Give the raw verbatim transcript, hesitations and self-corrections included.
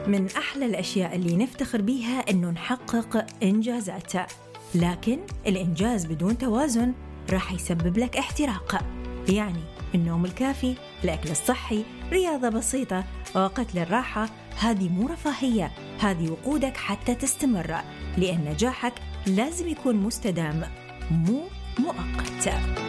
من أحلى الأشياء اللي نفتخر بيها إنه نحقق إنجازات، لكن الإنجاز بدون توازن راح يسبب لك احتراق. يعني النوم الكافي، الأكل الصحي، رياضة بسيطة، وقت للراحة، هذه مو رفاهية، هذه وقودك حتى تستمر، لأن نجاحك لازم يكون مستدام مو مؤقت.